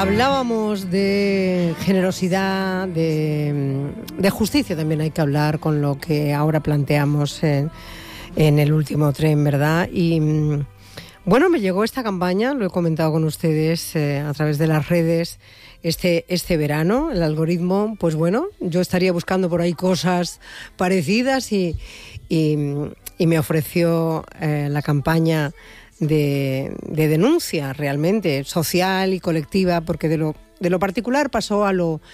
Hablábamos de generosidad, de justicia, también hay que hablar con lo que ahora planteamos en el último tren, ¿verdad? Y bueno, me llegó esta campaña, lo he comentado con ustedes a través de las redes este verano. El algoritmo, pues bueno, yo estaría buscando por ahí cosas parecidas y me ofreció la campaña de denuncia realmente social y colectiva, porque de lo particular pasó a lo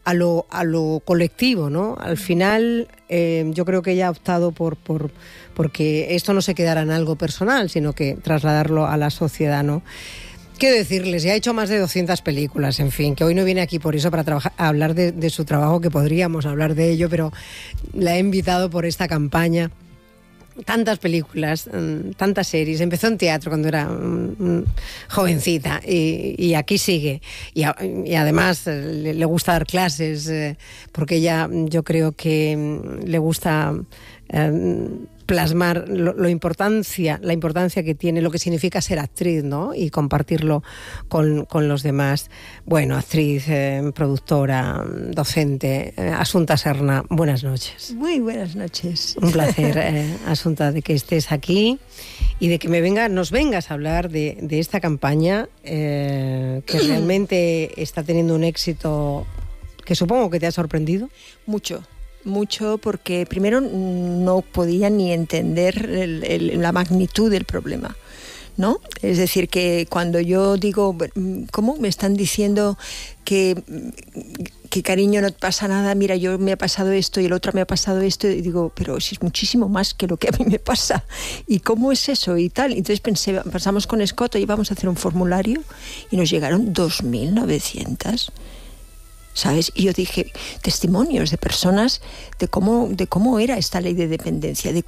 colectivo, ¿no? Al final yo creo que ella ha optado porque esto no se quedara en algo personal, sino que trasladarlo a la sociedad, ¿no? ¿Qué decirles? Ya ha hecho más de 200 películas, en fin, que hoy no viene aquí por eso para hablar de su trabajo, que podríamos hablar de ello, pero la he invitado por esta campaña. Tantas películas, tantas series. Empezó en teatro cuando era jovencita y aquí sigue. Y además le gusta dar clases porque ella, yo creo que le gusta plasmar la importancia que tiene, lo que significa ser actriz, ¿no? Y compartirlo con los demás. Bueno, actriz, productora, docente, Asunta Serna, buenas noches. Muy buenas noches. Un placer, Asunta, de que estés aquí y de que nos vengas a hablar de esta campaña que realmente está teniendo un éxito que supongo que te ha sorprendido. Mucho, porque primero no podía ni entender la magnitud del problema, ¿no? Es decir, que cuando yo digo, ¿cómo me están diciendo que cariño, no te pasa nada, mira, yo me ha pasado esto y el otro me ha pasado esto, y digo, pero si es muchísimo más que lo que a mí me pasa, ¿y cómo es eso? Y tal. Entonces pasamos con Escoto y vamos a hacer un formulario y nos llegaron 2.900. ¿Sabes? Y yo dije, testimonios de personas de cómo era esta ley de dependencia, de